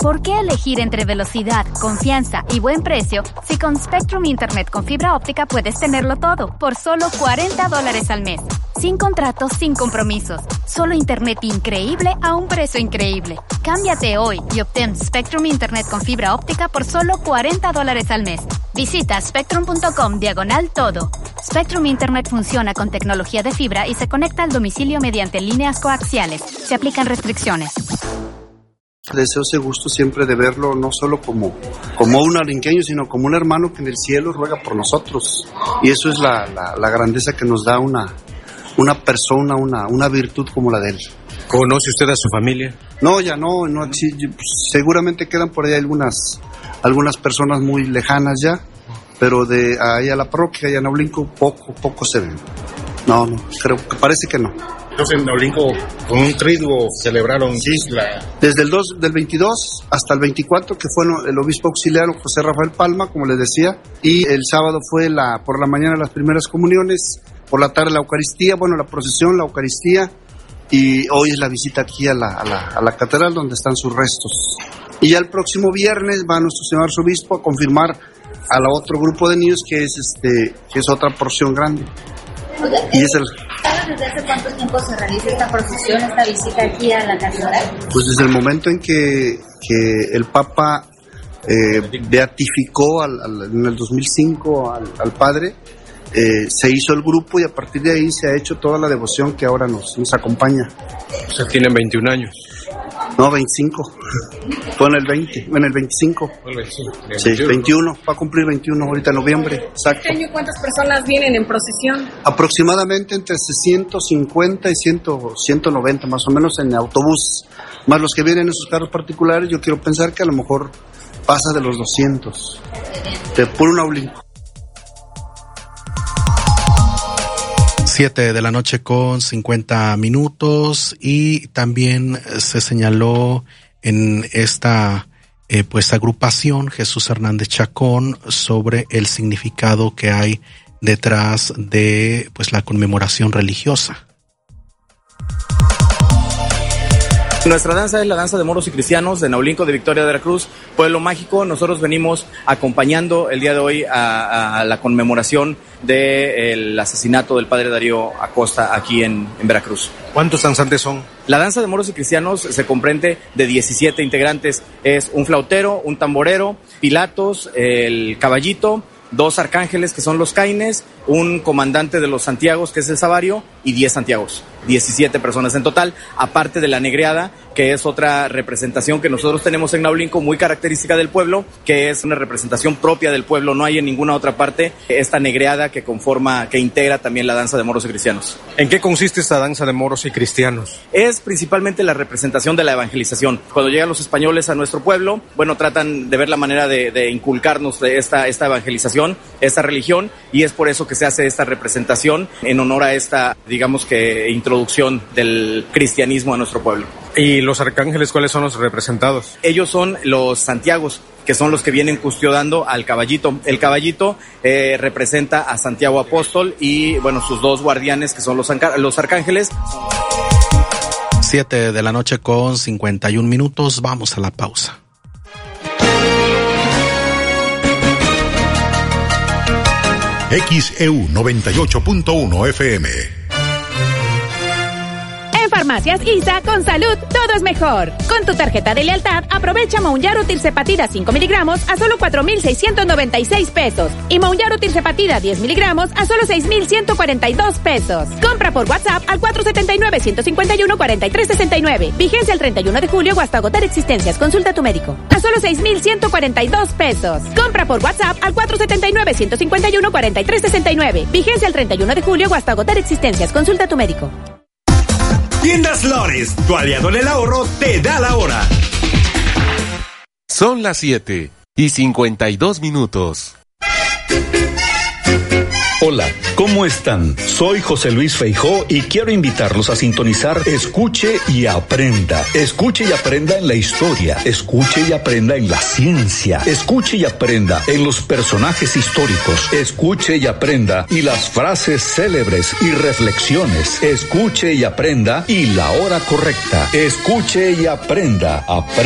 ¿Por qué elegir entre velocidad, confianza y buen precio si con Spectrum Internet con fibra óptica puedes tenerlo todo por solo $40 al mes? Sin contratos, sin compromisos. Solo internet increíble a un precio increíble. Cámbiate hoy y obtén Spectrum Internet con fibra óptica por solo $40 al mes. Visita spectrum.com/todo. Spectrum Internet funciona con tecnología de fibra y se conecta al domicilio mediante líneas coaxiales. Se aplican restricciones. Deseo ese gusto siempre de verlo no solo como un alinqueño, sino como un hermano que en el cielo ruega por nosotros. Y eso es la grandeza que nos da una persona, una virtud como la de él. ¿Conoce usted a su familia? No, ya no existe. Seguramente quedan por ahí algunas personas muy lejanas ya, pero de ahí a la parroquia, allá en Naulinco, poco se ven. No, creo que parece que no. Entonces en Naulinco, con un triduo celebraron desde del 22 hasta el 24, que fue el obispo auxiliar José Rafael Palma, como les decía, y el sábado fue por la mañana las primeras comuniones, por la tarde la Eucaristía, la procesión, la Eucaristía, y hoy es la visita aquí a la catedral donde están sus restos. Y ya el próximo viernes va nuestro señor arzobispo a confirmar a la otro grupo de niños que es otra porción grande. Y es ¿Sabes desde hace cuánto tiempo se realiza esta procesión, esta visita aquí a la catedral? Pues desde el momento en que el Papa beatificó en el 2005 al Padre, se hizo el grupo y a partir de ahí se ha hecho toda la devoción que ahora nos acompaña. O sea, tienen 21 años. No, 25. Fue en el 25. Sí, 21. Va a cumplir 21 ahorita en noviembre. Exacto. ¿Este año cuántas personas vienen en procesión? Aproximadamente entre 150 y 190 más o menos en autobús. Más los que vienen en sus carros particulares, yo quiero pensar que a lo mejor pasa de los 200. De puro Naulinco. 7:50 y también se señaló en esta agrupación Jesús Hernández Chacón sobre el significado que hay detrás de la conmemoración religiosa. Nuestra danza es la danza de moros y cristianos de Naulinco de Victoria de Veracruz, Pueblo Mágico. Nosotros venimos acompañando el día de hoy a la conmemoración del asesinato del padre Darío Acosta aquí en Veracruz. ¿Cuántos danzantes son? La danza de moros y cristianos se comprende de 17 integrantes. Es un flautero, un tamborero, Pilatos, el caballito, 2 arcángeles que son los caines, un comandante de los Santiagos que es el Savario y 10 Santiagos. 17 personas en total, aparte de la negreada, que es otra representación que nosotros tenemos en Naulinco, muy característica del pueblo, que es una representación propia del pueblo, no hay en ninguna otra parte esta negreada que integra también la danza de moros y cristianos. ¿En qué consiste esta danza de moros y cristianos? Es principalmente la representación de la evangelización. Cuando llegan los españoles a nuestro pueblo, tratan de ver la manera de inculcarnos de esta evangelización, esta religión, y es por eso que se hace esta representación en honor a esta, introducción del cristianismo a nuestro pueblo. ¿Y los arcángeles cuáles son los representados? Ellos son los Santiagos, que son los que vienen custodiando al caballito. El caballito representa a Santiago Apóstol y, sus 2 guardianes, que son los arcángeles. 7:51. Vamos a la pausa. XEU 98.1 FM. En Farmacias ISA, con salud, todo es mejor. Con tu tarjeta de lealtad, aprovecha Mounjaro Tirzepatida 5 miligramos a solo 4,696 pesos. Y Mounjaro Tirzepatida 10 miligramos a solo 6,142 pesos. Compra por WhatsApp al 479-151-4369. Vigencia el 31 de julio o hasta agotar existencias. Consulta a tu médico. A solo 6,142 pesos. Compra por WhatsApp al 479-151-4369. Vigencia el 31 de julio o hasta agotar existencias. Consulta a tu médico. Tiendas Flores, tu aliado en el ahorro, te da la hora. Son las 7:52. Hola, ¿cómo están? Soy José Luis Feijó y quiero invitarlos a sintonizar Escuche y Aprenda. Escuche y aprenda en la historia, escuche y aprenda en la ciencia, escuche y aprenda en los personajes históricos, escuche y aprenda y las frases célebres y reflexiones, escuche y aprenda y la hora correcta, escuche y aprenda.